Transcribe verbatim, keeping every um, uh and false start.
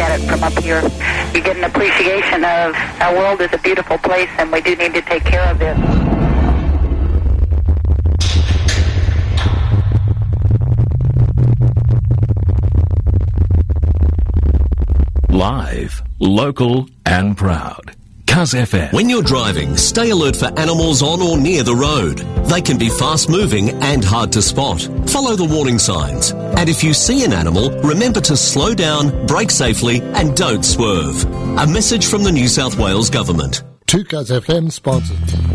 at it from up here. You get an appreciation of our world is a beautiful place, and we do need to take care of it. Live, local and proud. Cuz F M. When you're driving, stay alert for animals on or near the road. They can be fast-moving and hard to spot. Follow the warning signs. And if you see an animal, remember to slow down, brake safely and don't swerve. A message from the New South Wales Government. Two Cuz F M sponsors.